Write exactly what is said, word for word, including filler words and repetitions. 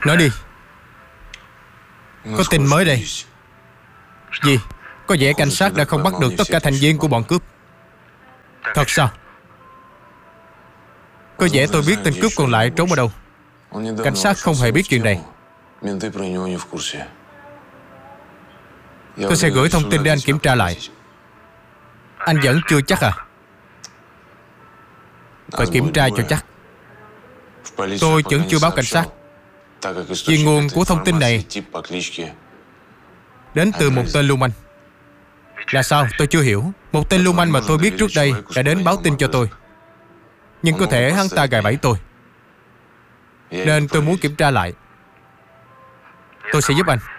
Nói đi. Có tin mới đây. Gì? Có vẻ cảnh sát đã không bắt được tất cả thành viên của bọn cướp. Thật sao? Có vẻ tôi biết tên cướp còn lại trốn ở đâu. Cảnh sát không hề biết chuyện này. Tôi sẽ gửi thông tin để anh kiểm tra lại. Anh vẫn chưa chắc à? Phải kiểm tra cho chắc. Tôi vẫn chưa báo cảnh sát, vì nguồn của thông tin này đến từ một tên lưu manh. Là sao? Tôi chưa hiểu. Một tên lưu manh mà tôi biết trước đây đã đến báo tin cho tôi. Nhưng có thể hắn ta gài bẫy tôi, nên tôi muốn kiểm tra lại. Tôi sẽ giúp anh.